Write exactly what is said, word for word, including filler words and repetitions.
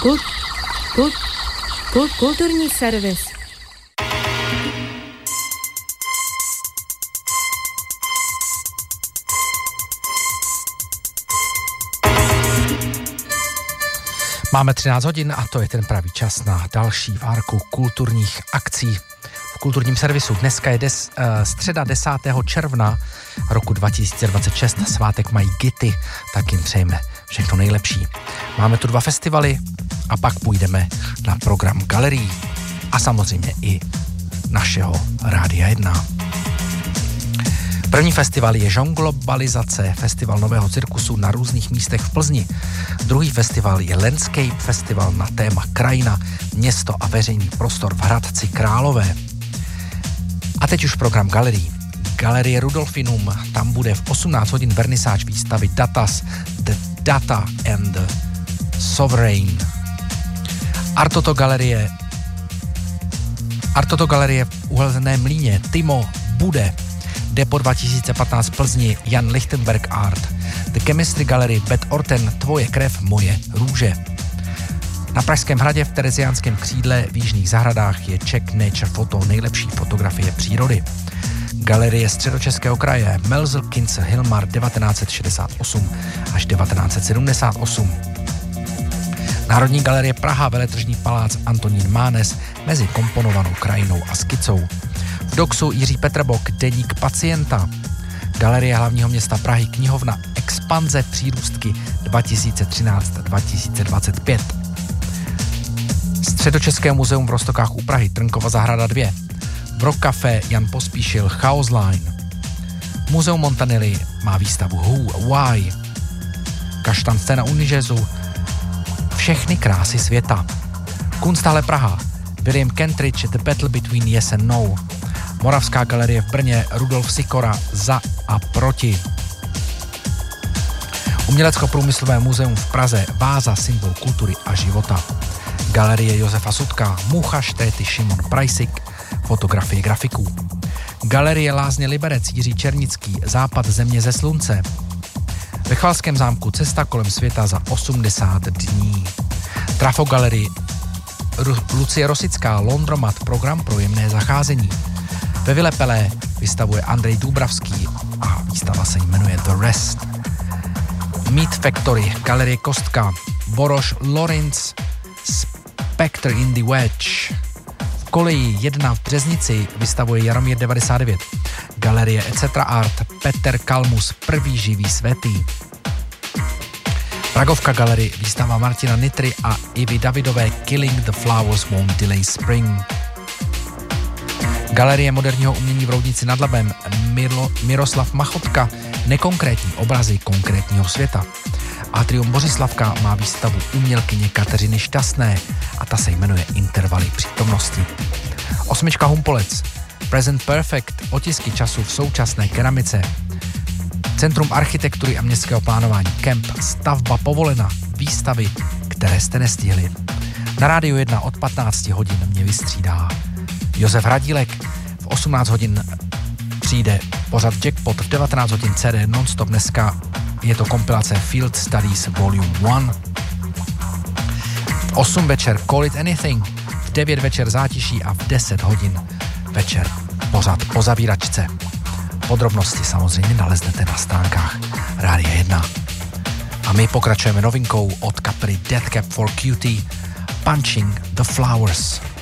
Kult, kult, kult, kulturní servis. Máme třináct hodin a to je ten pravý čas na další várku kulturních akcí v kulturním servisu. Dneska je des, uh, středa desátého června roku dva tisíce dvacet šest. Svátek mají Gity, tak jim přejeme všechno nejlepší. Máme tu dva festivaly a pak půjdeme na program galerií a samozřejmě i našeho Rádia jedna. První festival je Žonglobalizace, festival nového cirkusu na různých místech v Plzni. Druhý festival je Landscape festival na téma krajina, město a veřejný prostor v Hradci Králové. A teď už program galerií. Galerie Rudolfinum, tam bude v osmnáct hodin vernisáž výstavy Datas, The Data and the Sovereign. Artoto galerie Artoto galerie v Uhelném Mlýně, Timo bude. Depo dva tisíce patnáct Plzni, Jan Lichtenberg Art. The Chemistry Gallery, Bet Orten, Tvoje krev, moje růže. Na Pražském hradě v Tereziánském křídle v Jižních zahradách je Czech Nature Photo, nejlepší fotografie přírody. Galerie Středočeského kraje, Melzel Kinzel Hilmar devatenáct set šedesát osm až devatenáct set sedmdesát osm. Národní galerie Praha, Veletržní palác Antonín Mánes mezi komponovanou krajinou a skicou. V Doxu Jiří Petrbok, Deník pacienta. Galerie hlavního města Prahy, knihovna Expanze přírůstky dva tisíce třináct až dva tisíce dvacet pět. Středočeské muzeum v Roztokách u Prahy, Trnkova zahrada dva. V Rock Café Jan Pospíšil, Chaos Line. Muzeum Montanelli má výstavu Who, Why. Kaštan scéna Unižezu, Všechny krásy světa. Kunsthalle Praha, William Kentridge, The Battle Between Yes and No. Moravská galerie v Brně, Rudolf Sikora, Za a proti. Umělecko-průmyslové muzeum v Praze, Váza, symbol kultury a života. Galerie Josefa Sudka, Mucha, Štéty, Šimon Prajsik, fotografie grafiků. Galerie Lázně Liberec, Jiří Černický, Západ země ze slunce. Ve Chvalském zámku Cesta kolem světa za osmdesát dní. Trafo galerii Lucie Rosická, Londromat, program pro jemné zacházení. Ve Vilepelé vystavuje Andrej Dubravský a výstava se jmenuje The Rest. Meat Factory, Galerie Kostka, Boroš Lorenz, Spectre in the Wedge. V Koleji jedna v Březnici vystavuje Jaromír devadesát devět. Galerie et cetera Art, Peter Kalmus, Prvý živý světý. Pragovka galerie, výstava Martina Nitry a Ivy Davidové, Killing the Flowers Won't Delay Spring. Galerie moderního umění v Roudnici nad Labem, Miro, Miroslav Machotka, Nekonkrétní obrazy konkrétního světa. Atrium Bořislavka má výstavu umělkyně Kateřiny Šťastné a ta se jmenuje Intervaly přítomnosti. Osmička Humpolec, Present Perfect, otisky času v současné keramice. Centrum architektury a městského plánování Kemp, stavba povolena, výstavy, které jste nestihli. Na Rádiu jedna od patnácti hodin mě vystřídá Josef Hradílek, v osmnáct hodin přijde pořad Jackpot, v devatenáct hodin C D Nonstop, dneska je to kompilace Field Studies Volume jedna. V osm večer Call It Anything, v devět večer Zátiší a v deset hodin večer pořad po zavíračce. Podrobnosti samozřejmě naleznete na stránkách Rádia jedna. A my pokračujeme novinkou od kapely Death Cab for Cutie, Punching the Flowers.